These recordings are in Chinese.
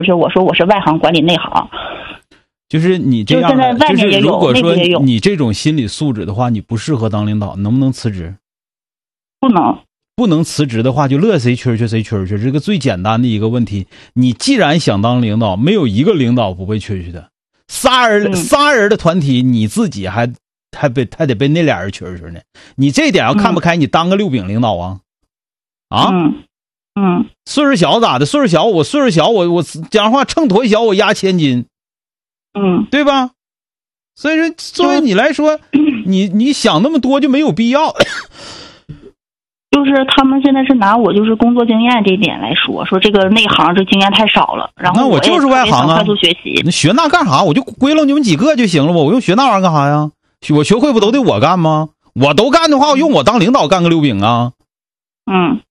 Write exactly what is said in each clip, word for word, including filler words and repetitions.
就是我说我是外行管理内行。 就是你这样的， 就现在外面也有， 就是如果说内部也有你这种心理素质的话，你不适合当领导，能不能辞职？ 不能。 不能辞职的话，就乐谁蛐蛐谁蛐蛐，这个最简单的一个问题。你既然想当领导，没有一个领导不被蛐蛐的。仨人、嗯、仨人的团体，你自己还还被还得被那俩人蛐蛐呢。你这点要看不开，嗯、你当个六饼领导啊？啊？ 嗯嗯。 岁数小咋的？岁数小，我岁数小，我我讲话秤砣小，我压千斤。 嗯， 对吧？所以说，作为你来说，嗯、你你想那么多就没有必要。 就是他们现在是拿我就是工作经验这一点来说，说这个内行这经验太少了。然后那我就是外行啊， 快速学习。 那学那干啥？我就归了你们几个就行了吧？我用学那玩意儿干啥呀？我学会不都得我干吗？我都干的话，我用我当领导干个六饼啊？ 嗯，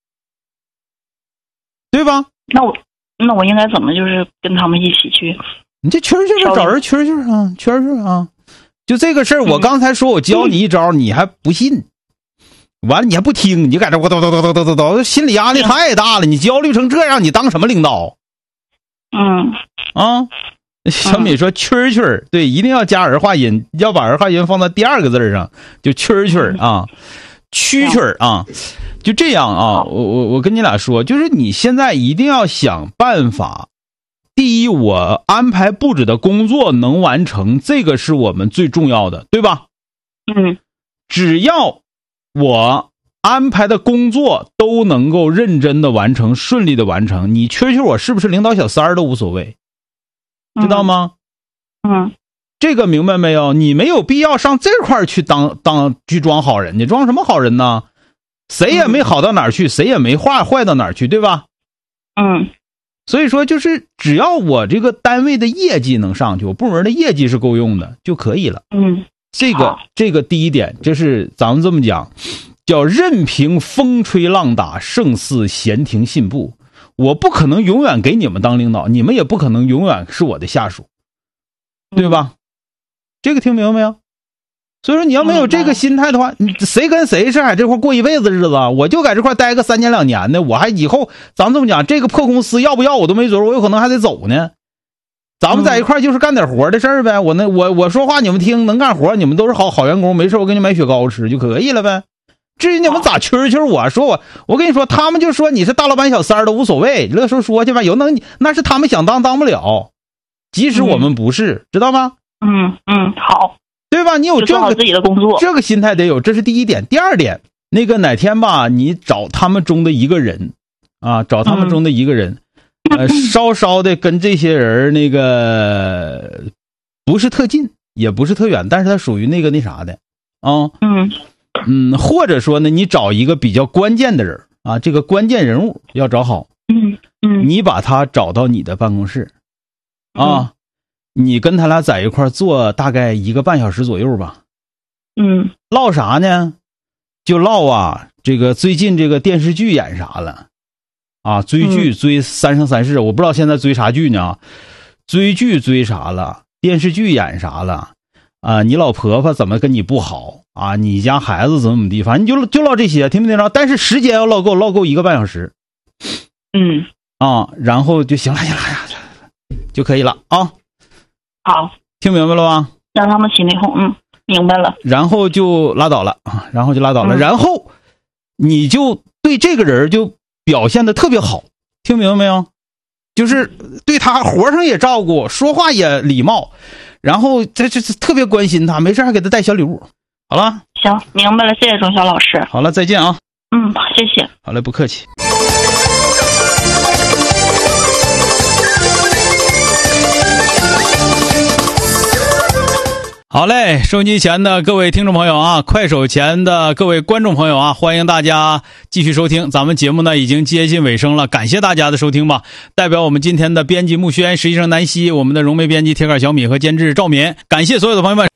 对吧？ 那我那我应该怎么就是跟他们一起去？ 你这蛐儿就是找人蛐儿就是啊，蛐儿就是啊。就这个事儿，我刚才说我教你一招，嗯、你还不信。完了你还不听，你在这我叨叨叨叨叨叨叨，心理压力太大了，你焦虑成这样，你当什么领导？ 嗯啊，小米说蛐儿蛐儿，对，一定要加儿化音，要把儿化音放到第二个字上，就蛐儿蛐儿啊，蛐蛐儿啊，就这样啊。我我我跟你俩说，就是你现在一定要想办法。第一，我安排布置的工作能完成，这个是我们最重要的，对吧？ 嗯， 只要我安排的工作都能够认真的完成，顺利的完成，你蛐蛐我是不是领导小三儿都无所谓，知道吗？ 嗯， 这个明白没有？你没有必要上这块去当当去装好人，你装什么好人呢？谁也没好到哪儿去，谁也没坏坏到哪儿去，对吧？ 嗯。 所以说，就是只要我这个单位的业绩能上去，我部门的业绩是够用的就可以了。 嗯， 这个这个第一点，就是咱们这么讲，叫任凭风吹浪打，胜似闲庭信步。我不可能永远给你们当领导，你们也不可能永远是我的下属，对吧？嗯、这个听明白没有？所以说，你要没有这个心态的话，你谁跟谁是在这块过一辈子日子啊？我就在这块待个三年两年的，我还以后咱们这么讲，这个破公司要不要我都没准，我有可能还得走呢。咱们在一块就是干点活的事儿呗。我那我我说话你们听，能干活你们都是好好员工，没事我给你买雪糕吃就可以了呗。至于你们咋蛐蛐我说我我跟你说，他们就说你是大老板小三儿都无所谓，乐说说去吧，有能那是他们想当当不了，即使我们不是，嗯、知道吗？ 嗯嗯，好。 对吧？你有这个自己的工作， 这个心态得有，这是第一点。第二点，那个哪天吧，你找他们中的一个人啊，找他们中的一个人，嗯、呃，稍稍的跟这些人那个不是特近，也不是特远，但是他属于那个那啥的啊，嗯嗯，或者说呢，你找一个比较关键的人啊，这个关键人物要找好， 嗯嗯， 你把他找到你的办公室啊。嗯你跟他俩在一块坐大概一个半小时左右吧。 嗯， 唠啥呢？就唠啊，这个最近这个电视剧演啥了啊？追剧追《三生三世》，我不知道现在追啥剧呢？追剧追啥了？电视剧演啥了？啊，你老婆婆怎么跟你不好啊？你家孩子怎么怎么地？反正就就唠这些，听没听着？但是时间要唠够，唠够一个半小时。 嗯， 啊，然后就行了，行了呀，就可以了啊。 好， 听明白了吧？ 让他们心里哄，嗯，明白了。 然后就拉倒了啊，然后就拉倒了，嗯、然后你就对这个人就表现的特别好，听明白没有？就是对他活上也照顾，说话也礼貌，然后这这特别关心他，没事还给他带小礼物。好了， 行，明白了，谢谢钟晓老师。 好了，再见啊。 嗯，谢谢。 好嘞，不客气。好嘞，收音机前的各位听众朋友啊，快手前的各位观众朋友啊，欢迎大家继续收听。咱们节目呢已经接近尾声了，感谢大家的收听吧。代表我们今天的编辑木轩、实习生南希，我们的融媒编辑铁杆小米和监制赵敏，感谢所有的朋友们。